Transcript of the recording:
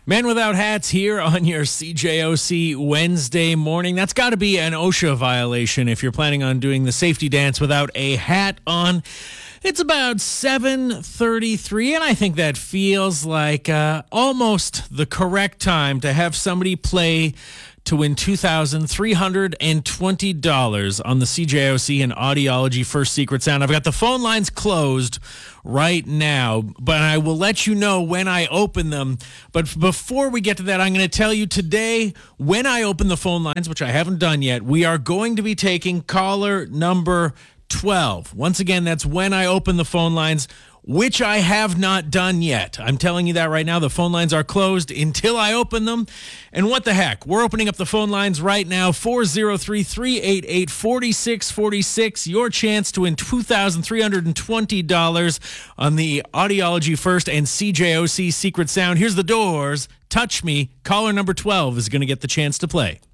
Men Without Hats here on your CJOC Wednesday morning. That's got to be an OSHA violation if you're planning on doing the safety dance without a hat on. It's about 7:33, and I think that feels like almost the correct time to have somebody play to win $2,320 on the CJOC and Audiology First Secret Sound. I've got the phone lines closed right now, but I will let you know when I open them. But before we get to that, I'm going to tell you today, when I open the phone lines, which I haven't done yet, we are going to be taking caller number 12. Once again, that's when I open the phone lines, which I have not done yet. I'm telling you that right now. The phone lines are closed until I open them. And what the heck? We're opening up the phone lines right now. 403-388-4646. Your chance to win $2,320 on the Audiology First and CJOC Secret Sound. Here's the Doors. Touch Me. Caller number 12 is going to get the chance to play.